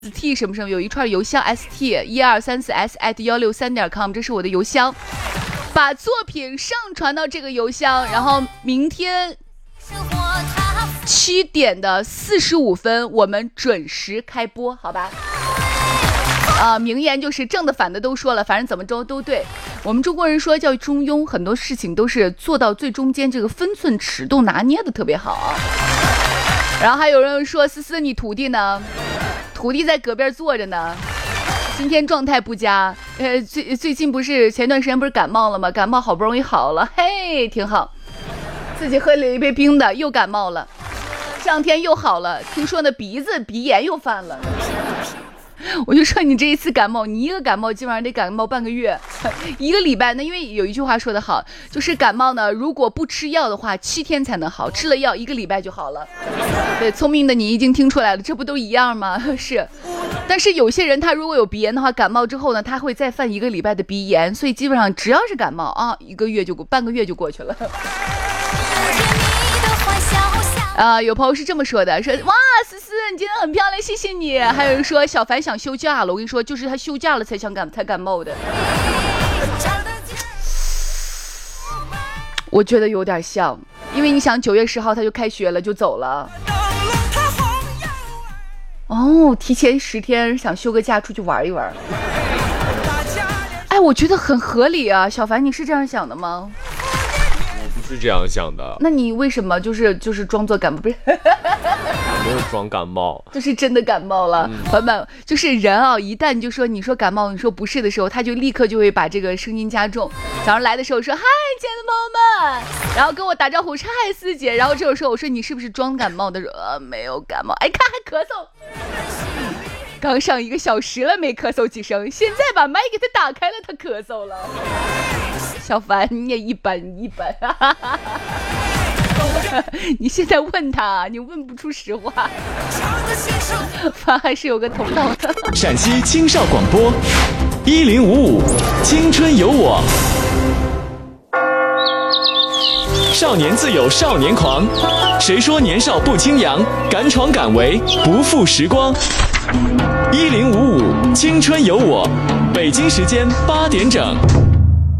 ST 什么什么，有一串邮箱 ST1234s@163.com， 这是我的邮箱，把作品上传到这个邮箱，然后明天7点的45分我们准时开播，好吧？名言就是正的反的都说了，反正怎么着都对。我们中国人说叫中庸，很多事情都是做到最中间，这个分寸尺度拿捏的特别好。然后还有人说思思你徒弟呢？徒弟在隔壁坐着呢，今天状态不佳。最近不是前段时间不是感冒了吗？感冒好不容易好了，嘿，挺好。自己喝了一杯冰的，又感冒了。这两天又好了，听说呢鼻炎又犯了。我就说你这一次感冒，你一个感冒基本上得感冒半个月，1个礼拜呢。因为有一句话说得好，就是感冒呢如果不吃药的话7天才能好，吃了药1个礼拜就好了。对，聪明的你已经听出来了，这不都一样吗？是，但是有些人他如果有鼻炎的话，感冒之后呢他会再犯1个礼拜的鼻炎，所以基本上只要是感冒啊半个月就过去了。有朋友是这么说的，说哇思思你今天很漂亮，谢谢你。还有人说小凡想休假了，我跟你说就是他休假了才感冒的。我觉得有点像，因为你想9月10号他就开学了就走了，提前10天想休个假出去玩一玩。哎，我觉得很合理啊。小凡你是这样想的吗？ 是这样想的。 那你为什么就是装作感冒？不是没有装感冒， 就是真的感冒了。朋友们，就是人啊，一旦你说感冒，你说不是的时候，他就立刻就会把这个声音加重。早上来的时候说嗨，亲爱的朋友们，然后跟我打招呼是嗨思姐，然后这种时候我说你是不是装感冒的？没有感冒，哎，看还咳嗽。刚上1个小时了没咳嗽几声，现在把麦给他打开了，他咳嗽了。小凡你也一本你现在问他，你问不出实话。凡还是有个头脑的。 陕西青少广播1055青春有我，少年自有少年狂，谁说年少不轻扬？敢闯敢为，不负时光。1055青春有我，北京时间8点整。